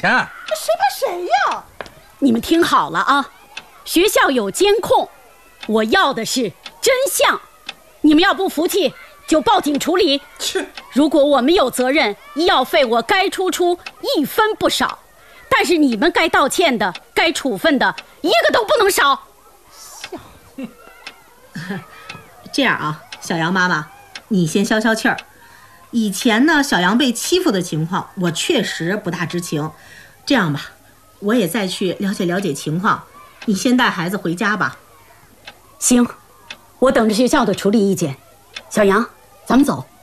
钱。 谁怕谁呀？ 你们听好了啊，学校有监控，我要的是真相。你们要不服气，就报警处理。如果我们有责任，医药费我该出1分不少，但是你们该道歉的、该处分的，一个都不能少。 这样啊，小杨妈妈，你先消消气儿。以前呢，小杨被欺负的情况，我确实不大知情。这样吧，我也再去了解了解情况。你先带孩子回家吧。 行，我等着学校的处理意见。小杨，咱们走。